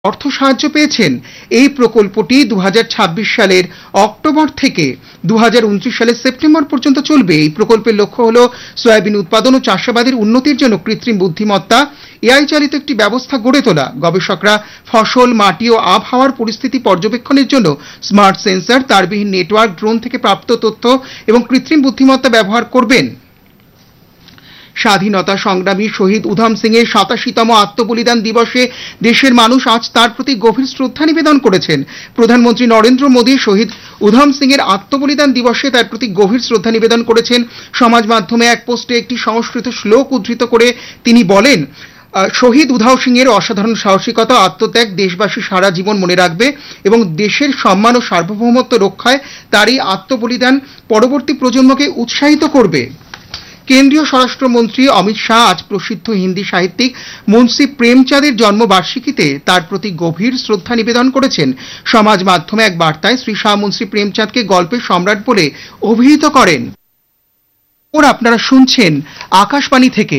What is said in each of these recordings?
অর্থ সাহায্য পেয়েছেন। এই প্রকল্পটি 2026 সালের অক্টোবর থেকে 2029 সালের সেপ্টেম্বর পর্যন্ত চলবে। এই প্রকল্পের লক্ষ্য হল সয়াবিন উৎপাদন ও চাষাবাদের উন্নতির জন্য কৃত্রিম বুদ্ধিমত্তা, এআই চালিত একটি ব্যবস্থা গড়ে তোলা। গবেষকরা ফসল, মাটি ও আবহাওয়ার পরিস্থিতি পর্যবেক্ষণের জন্য স্মার্ট সেন্সর, তারবিহীন নেটওয়ার্ক, ড্রোন থেকে প্রাপ্ত তথ্য এবং কৃত্রিম বুদ্ধিমত্তা ব্যবহার করবেন। স্বাধীনতা সংগ্রামী শহীদ উধম সিং এর 87তম আত্মবলিদান দিবসে দেশের মানুষ আজ তার প্রতি গভীর শ্রদ্ধা নিবেদন করেছেন। প্রধানমন্ত্রী নরেন্দ্র মোদী শহীদ উধম সিং এর আত্মবলিদান দিবসে তার প্রতি গভীর শ্রদ্ধা নিবেদন করেছেন। সমাজ মাধ্যমে এক পোস্টে একটি সংস্কৃত শ্লোক উদ্ধৃত করে তিনি বলেন, শহীদ উধম সিং এর অসাধারণ সাহসিকতা, আত্মত্যাগ দেশবাসী সারা জীবন মনে রাখবে এবং দেশের সম্মান ও সার্বভৌমত্ব রক্ষায় তার এই আত্মবলিদান পরবর্তী প্রজন্মকে উৎসাহিত করবে। কেন্দ্রীয় স্বরাষ্ট্রমন্ত্রী অমিত শাহ আজ প্রসিদ্ধ হিন্দি সাহিত্যিক মুন্সি প্রেমচাঁদের জন্মবার্ষিকীতে তার প্রতি গভীর শ্রদ্ধা নিবেদন করেছেন। সমাজ মাধ্যমে এক বার্তায় শ্রী শাহ মুন্সি প্রেমচাঁদকে গল্পের সম্রাট বলে অভিহিত করেন। আপনারা শুনছেন আকাশবাণী থেকে।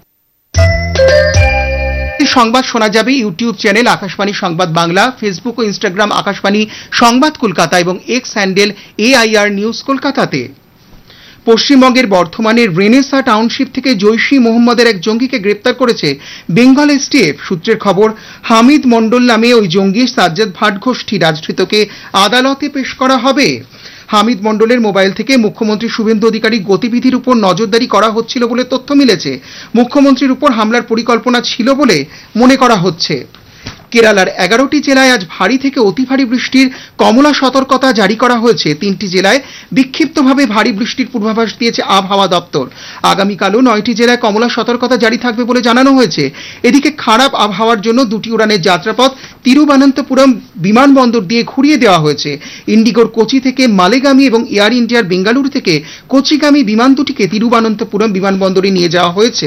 সংবাদ শোনা যাবে ইউটিউব চ্যানেল আকাশবাণী সংবাদ বাংলা, ফেসবুক ও ইনস্টাগ্রাম আকাশবাণী সংবাদ কলকাতা এবং এক্স হ্যান্ডেল AIR নিউজ কলকাতাতে। পশ্চিমবঙ্গের বর্ধমানের রেনেসা টাউনশিপ থেকে জৈশী মোহাম্মদের এক জঙ্গিকে গ্রেপ্তার করেছে বেঙ্গল STF। সূত্রের খবর, হামিদ মণ্ডল নামে ওই জঙ্গি সাজ্জাদ ভাট গোষ্ঠী রাজধৃতকে আদালতে পেশ করা হবে। হামিদ মণ্ডলের মোবাইল থেকে মুখ্যমন্ত্রী শুভেন্দু অধিকারীর গতিবিধির উপর নজরদারি করা হচ্ছিল বলে তথ্য মিলেছে। মুখ্যমন্ত্রীর উপর হামলার পরিকল্পনা ছিল বলে মনে করা হচ্ছে। কেরালার 11টি জেলায় আজ ভারী থেকে অতি ভারী বৃষ্টির কমলা সতর্কতা জারি করা হয়েছে। 3টি জেলায় বিক্ষিপ্তভাবে ভারী বৃষ্টির পূর্বাভাস দিয়েছে আবহাওয়া দপ্তর। আগামীকালও 9টি জেলায় কমলা সতর্কতা জারি থাকবে বলে জানানো হয়েছে। এদিকে খারাপ আবহাওয়ার জন্য 2টি উড়ানের যাত্রাপথ তিরুবনন্তপুরম বিমানবন্দর দিয়ে ঘুরিয়ে দেওয়া হয়েছে। ইন্ডিগোর কোচি থেকে মালেগামী এবং এয়ার ইন্ডিয়ার বেঙ্গালুরু থেকে কোচিগামী বিমান দুটিকে তিরুবনন্তপুরম বিমানবন্দরে নিয়ে যাওয়া হয়েছে।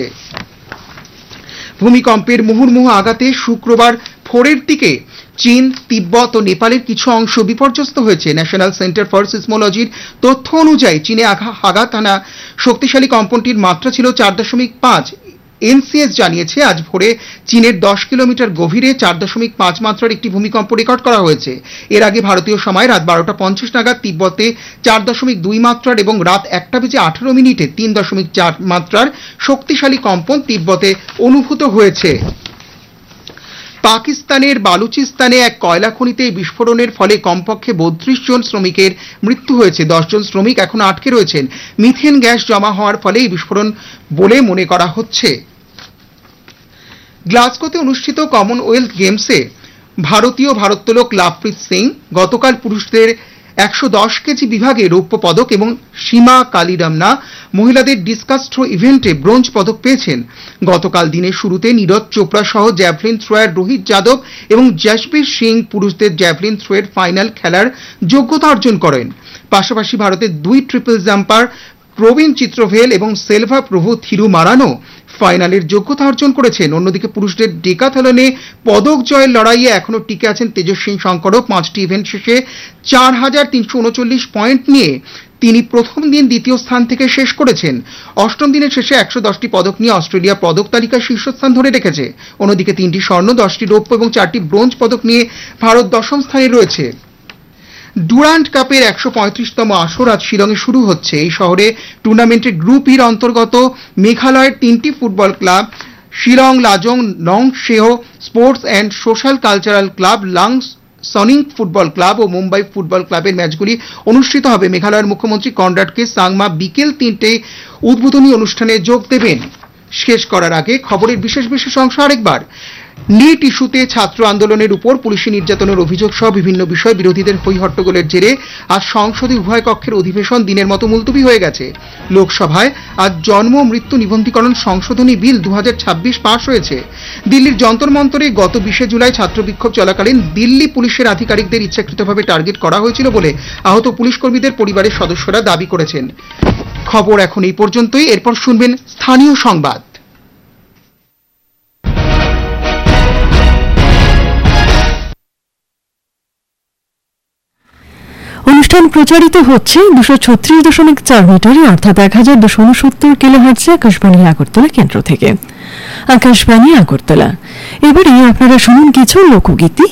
ভূমিকম্পের মুহুর্মুহু আঘাতে শুক্রবার ভোরের দিকে চীন, তিব্বত ও নেপালের কিছু অংশ বিপর্যস্ত হয়েছে। ন্যাশনাল সেন্টার ফর সিসমোলজির তথ্য অনুযায়ী চীনে আঘাত হানা শক্তিশালী কম্পনটির মাত্রা ছিল 4.5। NCS জানিয়েছে আজ ভোরে চীনের 10 কিলোমিটার গভীরে 4.5 মাত্রার একটি ভূমিকম্প রেকর্ড করা হয়েছে। এর আগে ভারতীয় সময় রাত 12:50 নাগাদ তিব্বতে 4.2 মাত্রার এবং রাত 1:18 3.4 মাত্রার শক্তিশালী কম্পন তিব্বতে অনুভূত হয়েছে। পাকিস্তানের বালুচিস্তানে এক কয়লা খনিতে বিস্ফোরণের ফলে কমপক্ষে 32 জন শ্রমিকের মৃত্যু হয়েছে। 10 জন শ্রমিক এখনো আটকে রয়েছেন। মিথেন গ্যাস জমা হওয়ার ফলে এই বিস্ফোরণ বলে মনে করা হচ্ছে। গ্লাসগোতে অনুষ্ঠিত কমনওয়েলথ গেমসে ভারতীয় ভারোত্তোলক লাভপ্রীত সিং গতকাল পুরুষদের 110 কেজি বিভাগে রৌপ্য পদক এবং সীমা কালিরামনা মহিলাদের ডিসকাস থ্রো ইভেন্টে ব্রোঞ্জ পদক পেয়েছেন। গতকাল দিনের শুরুতে নীরজ চোপড়া সহ জ্যাভলিন থ্রোয়ার রোহিত যাদব এবং যশবীর সিং পুরুষদের জ্যাভলিন থ্রোয়ের ফাইনাল খেলার যোগ্যতা অর্জন করেন। পাশাপাশি ভারতের 2 ট্রিপল জাম্পার প্রবীণ চিত্রভেল এবং সেলভা প্রভু থিরুমারানো ফাইনালের যোগ্যতা অর্জন করেছেন। অন্যদিকে পুরুষদের ডেকাথলনে পদক জয়ের লড়াইয়ে এখনো টিকে আছেন তেজস্বিনী শঙ্করও। 5টি ইভেন্ট শেষে 4,339 পয়েন্ট নিয়ে তিনি প্রথম দিন দ্বিতীয় স্থান থেকে শেষ করেছেন। অষ্টম দিনের শেষে 110টি পদক নিয়ে অস্ট্রেলিয়া পদক তালিকায় শীর্ষস্থান ধরে রেখেছে। অন্যদিকে 3টি স্বর্ণ, 10টি রৌপ্য এবং 4টি ব্রোঞ্জ পদক নিয়ে ভারত 10ম স্থানে রয়েছে। ডুরান্ড কাপের 135তম আসর আজ শিলংয়ে শুরু হচ্ছে। এই শহরে টুর্নামেন্টের গ্রুপ ইর অন্তর্গত মেঘালয়ের 3টি football club Shillong Lajong নংশেও sports and social cultural club, lungs সনিং football club O Mumbai football ক্লাবের ম্যাচগুলি অনুষ্ঠিত হবে। মেঘালয়ের মুখ্যমন্ত্রী কনরাড কে সাংমা বিকেল 3টে উদ্বোধনী অনুষ্ঠানে যোগ দেবেন। শেষ করার আগে খবরের বিশেষ অংশ আরেকবার। নিট ইস্যুতে ছাত্র আন্দোলনের উপর পুলিশি নির্যাতনের অভিযোগ সহ বিভিন্ন বিষয় বিরোধীদের হইহট্টগোলের জেরে আজ সংসদে উভয় কক্ষের অধিবেশন দিনের মতো মুলতবি হয়ে গেছে। লোকসভায় আজ জন্ম মৃত্যু নিবন্ধীকরণ সংশোধনী বিল 2026 পাশ হয়েছে। দিল্লির যন্তর মন্তরে গত 20 জুলাই ছাত্র বিক্ষোভ চলাকালীন দিল্লি পুলিশের আধিকারিকদের ইচ্ছাকৃতভাবে টার্গেট করা হয়েছিল বলে আহত পুলিশ কর্মীদের পরিবারের সদস্যরা দাবি করেছেন। খবর এখন এই পর্যন্তই। এরপর শুনবেন স্থানীয় সংবাদ। অনুষ্ঠান প্রচারিত হচ্ছে 236.4 মিটারে অর্থাৎ 1269 কিলোহার্টজে আকাশবাণী আগরতলা কেন্দ্র থেকে। আকাশবাণী আগরতলা। এবারে আপনারা শুনুন কিছু লোকগীতি।